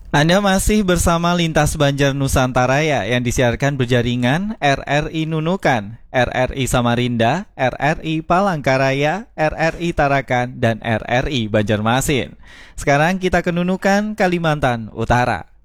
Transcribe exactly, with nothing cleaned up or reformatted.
Anda masih bersama Lintas Banjar Nusantara ya, yang disiarkan berjaringan R R I Nunukan, R R I Samarinda, R R I Palangkaraya, R R I Tarakan, dan R R I Banjarmasin. Sekarang kita ke Nunukan, Kalimantan Utara.